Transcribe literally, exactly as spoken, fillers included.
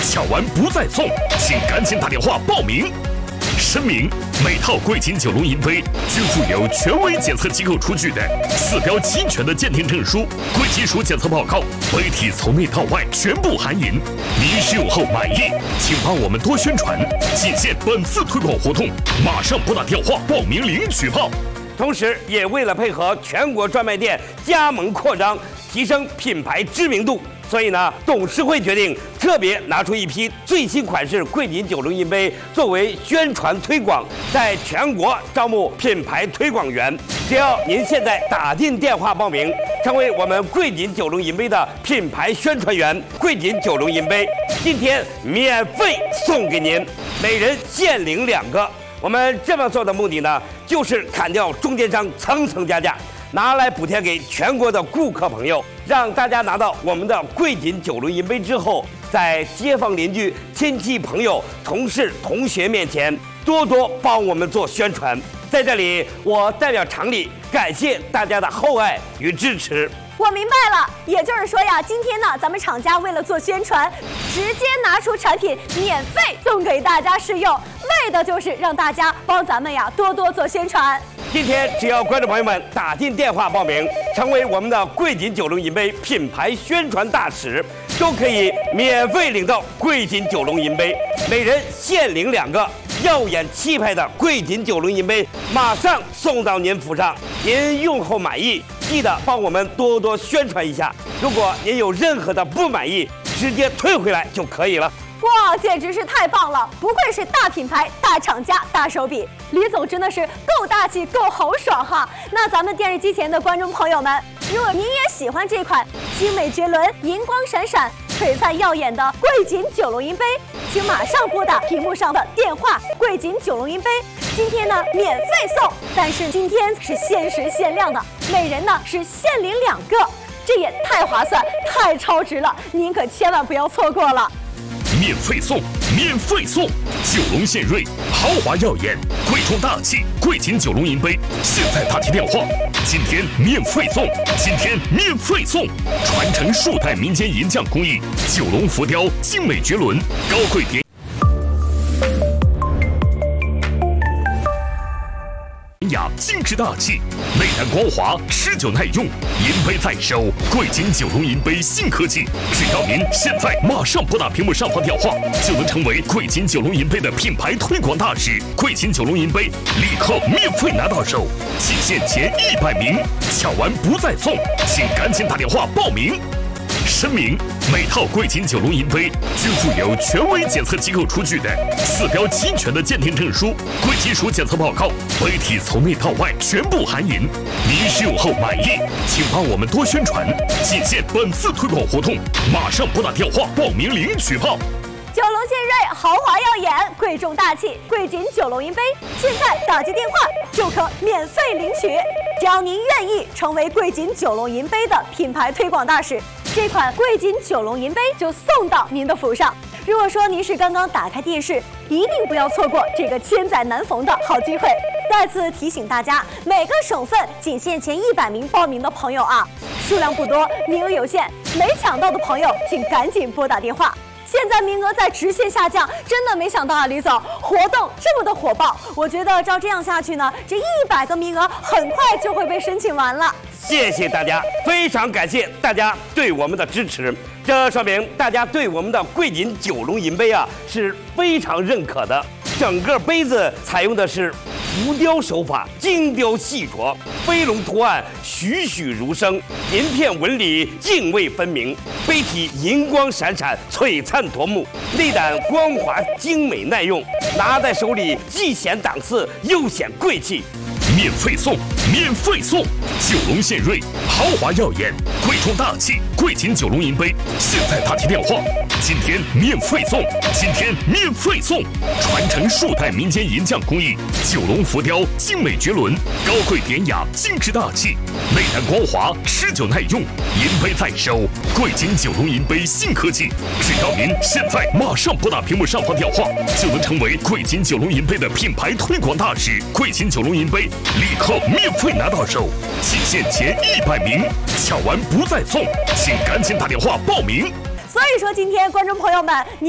抢完不再送，请赶紧打电话报名。声明：每套贵金九龙银杯均附有权威检测机构出具的四标齐全的鉴定证书、贵金属检测报告，杯体从内到外全部含银。您使用后满意，请帮我们多宣传。仅限本次推广活动，马上拨打电话报名领取炮。 同时，也为了配合全国专卖店加盟扩张，提升品牌知名度。所以呢，董事会决定特别拿出一批最新款式贵金九龙银杯作为宣传推广，在全国招募品牌推广员。只要您现在打进电话报名，成为我们贵金九龙银杯的品牌宣传员，贵金九龙银杯今天免费送给您，每人限领两个。我们这么做的目的呢，就是砍掉中间商层层加价，拿来补贴给全国的顾客朋友，让大家拿到我们的贵金九龙银杯之后，在街坊邻居、亲戚朋友、同事同学面前多多帮我们做宣传。在这里，我代表厂里感谢大家的厚爱与支持。 我明白了，也就是说呀，今天呢，咱们厂家为了做宣传，直接拿出产品免费送给大家试用，为的就是让大家帮咱们呀多多做宣传。 今天只要观众朋友们打进电话报名，成为我们的贵金九龙银杯品牌宣传大使，都可以免费领到贵金九龙银杯，每人限领两个。耀眼气派的贵金九龙银杯马上送到您府上，您用后满意，记得帮我们多多宣传一下。如果您有任何的不满意，直接退回来就可以了。 哇，简直是太棒了！不愧是大品牌、大厂家、大手笔，李总真的是够大气、够豪爽哈！那咱们电视机前的观众朋友们，如果您也喜欢这款精美绝伦、银光闪闪、璀璨耀眼的贵金九龙银杯，请马上拨打屏幕上的电话。贵金九龙银杯今天呢免费送，但是今天是限时限量的，每人呢是限领两个，这也太划算、太超值了，您可千万不要错过了。 免费送，免费送！九龙献瑞，豪华耀眼，贵重大气，贵金九龙银杯，现在打起电话，今天免费送，今天免费送！传承数代民间银匠工艺，九龙浮雕精美绝伦，高贵典雅，精致大气，内涵光滑，持久耐用，银杯在手，贵金九龙银杯新科技。只要您现在马上拨打屏幕上方电话，就能成为贵金九龙银杯的品牌推广大使。贵金九龙银杯立刻免费拿到手，仅限前一百名，抢完不再送，请赶紧打电话报名。声明：每套贵金九龙银杯均附有权威检测机构出具的四标齐全的鉴定证书、贵金属检测报告，杯体从内到外全部含银。您使用后满意，请帮我们多宣传。仅限本次推广活动，马上拨打电话报名领取炮。 九龙献瑞，豪华耀眼，贵重大气，贵金九龙银杯，现在打接电话就可免费领取。只要您愿意成为贵金九龙银杯的品牌推广大使，这款贵金九龙银杯就送到您的府上。如果说您是刚刚打开电视，一定不要错过这个千载难逢的好机会。再次提醒大家，每个省份仅限前一百名报名的朋友啊，数量不多，名额有限，没抢到的朋友请赶紧拨打电话。现在名额在直线下降，真的没想到啊，李总，活动这么的火爆，我觉得照这样下去呢，这一百个名额很快就会被申请完了。 谢谢大家，非常感谢大家对我们的支持，这说明大家对我们的贵金九龙银杯啊是非常认可的。整个杯子采用的是浮雕手法，精雕细琢，飞龙图案栩栩如生，银片纹理泾渭分明，杯体银光闪闪，璀璨夺目，内胆光滑精美耐用，拿在手里既显档次又显贵气。 免费送，免费送！九龙献瑞，豪华耀眼，贵重大气，贵金九龙银杯，现在打起电话，今天免费送，今天免费送！传承数代民间银匠工艺，九龙浮雕精美绝伦，高贵典雅，精致大气，内涵光滑，持久耐用，银杯在手，贵金九龙银杯新科技。只要您现在马上拨打屏幕上方电话，就能成为贵金九龙银杯的品牌推广大使。贵金九龙银杯立刻免费拿到手，仅限前一百名，抢完不再送，请赶紧打电话报名。 所以说，今天观众朋友们，你